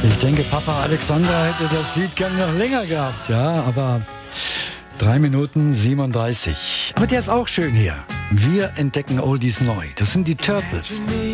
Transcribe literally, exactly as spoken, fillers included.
Ich denke, Papa Alexander hätte das Lied gern noch länger gehabt, ja, aber drei Minuten siebenunddreißig. Aber der ist auch schön hier. Wir entdecken Oldies neu. Das sind die Turtles.